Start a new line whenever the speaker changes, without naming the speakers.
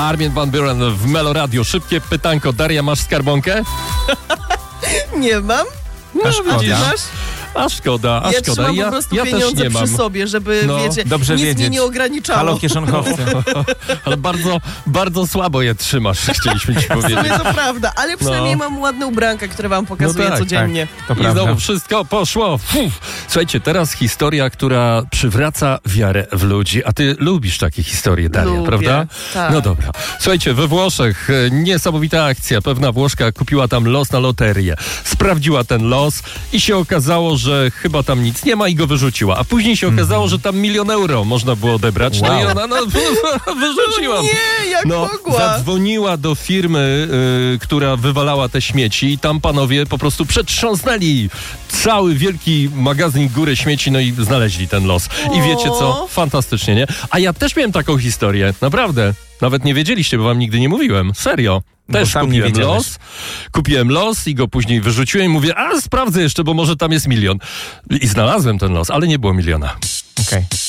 Armin van Buuren w Melo Radio. Szybkie pytanko. Daria, masz skarbonkę?
Nie mam.
A szkoda.
Widzisz, masz?
A szkoda,
Ja trzymam po prostu
ja też
pieniądze
nie mam.
przy sobie, żeby, wiecie,
dobrze
nic mnie
wiedzieć.
nie ograniczało.
Halo, kieszonkowcy.
Ale bardzo, bardzo słabo je trzymasz, chcieliśmy ci
W sumie
powiedzieć.
to prawda, ale przynajmniej mam ładne ubranka, które wam pokazuję
tak,
codziennie.
To
I
prawda.
znowu wszystko poszło. Słuchajcie, teraz historia, która przywraca wiarę w ludzi. A ty lubisz takie historie, Daria,
Lubię,
prawda?
tak.
No dobra. Słuchajcie, we Włoszech niesamowita akcja. Pewna Włoszka kupiła tam los na loterię. Sprawdziła ten los i się okazało, że chyba tam nic nie ma i go wyrzuciła. A później się okazało, że tam 1 000 000 euro można było odebrać. No
Wow.
i ona wyrzuciła.
Nie, jak mogła?
Zadzwoniła do firmy, która wywalała te śmieci i tam panowie po prostu przetrząsnęli cały wielki magazyn góry śmieci, no i znaleźli ten los. I wiecie co? Fantastycznie, nie? A ja też miałem taką historię, naprawdę. Nawet nie wiedzieliście, bo wam nigdy nie mówiłem. Serio. Też
sam nie
kupiłem
wiedziałeś.
los. Kupiłem los i go później wyrzuciłem i mówię, a sprawdzę jeszcze, bo może tam jest 1 000 000. I znalazłem ten los, ale nie było 1 000 000.
Okej.